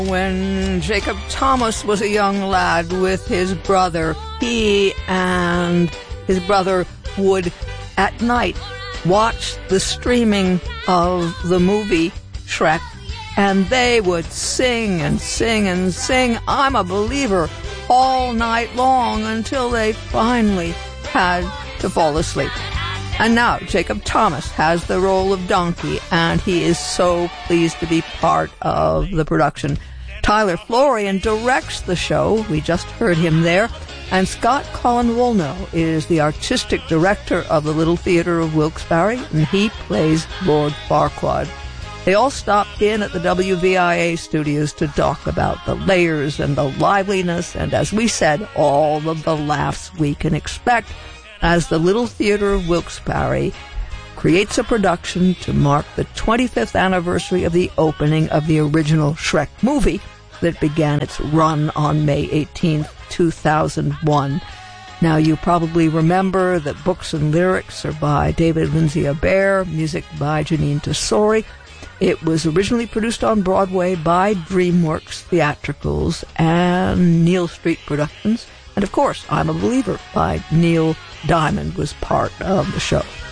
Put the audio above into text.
When Jacob Thomas was a young lad with his brother, he and his brother would, at night, watch the streaming of the movie Shrek, and they would sing and sing and sing I'm a Believer all night long until they finally had to fall asleep. And now Jacob Thomas has the role of Donkey, and he is so pleased to be part of the production. Tyler Florian directs the show. We just heard him there. And Scott Colin Woolnough is the artistic director of the Little Theatre of Wilkes-Barre, and he plays Lord Farquaad. They all stopped in at the WVIA studios to talk about the layers and the liveliness, and as we said, all of the laughs we can expect as the Little Theatre of Wilkes-Barre creates a production to mark the 25th anniversary of the opening of the original Shrek movie that began its run on May 18th, 2001. Now, you probably remember that books and lyrics are by David Lindsay-Abaire, music by Janine Tesori. It was originally produced on Broadway by DreamWorks Theatricals and Neal Street Productions. And, of course, I'm a Believer by Neil Diamond was part of the show.